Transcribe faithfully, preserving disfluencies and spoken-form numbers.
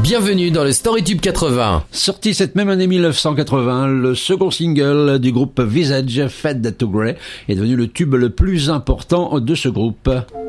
Bienvenue dans le StoryTube quatre-vingts. Sorti cette même année mille neuf cent quatre-vingts, le second single du groupe Visage, Fade to Grey, est devenu le tube le plus important de ce groupe.